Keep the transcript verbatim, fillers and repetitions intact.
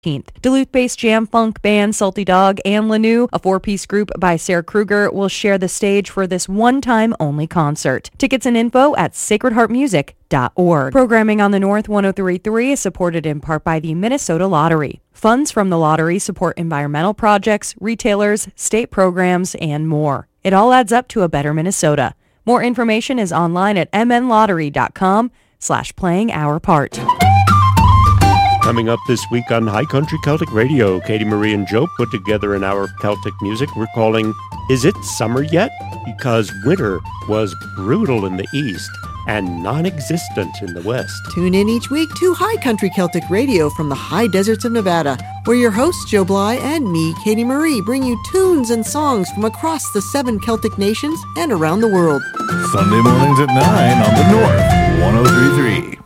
Duluth-based jam funk band Salty Dog and Lanou, a four-piece group by Sarah Kruger, will share the stage for this one-time only concert. Tickets and info at sacred heart music dot org. Programming on the North one oh three point three is supported in part by the Minnesota Lottery. Funds from the lottery support environmental projects, retailers, state programs, and more. It all adds up to a better Minnesota. More information is online at m n lottery dot com slash playing our part. Coming up this week on High Country Celtic Radio, Katie Marie and Joe put together an hour of Celtic music we're calling Is It Summer Yet? Because winter was brutal in the east and non-existent in the west. Tune in each week to High Country Celtic Radio from the high deserts of Nevada, where your hosts Joe Bly and me, Katie Marie, bring you tunes and songs from across the seven Celtic nations and around the world. Sunday mornings at nine on the North one oh three point three.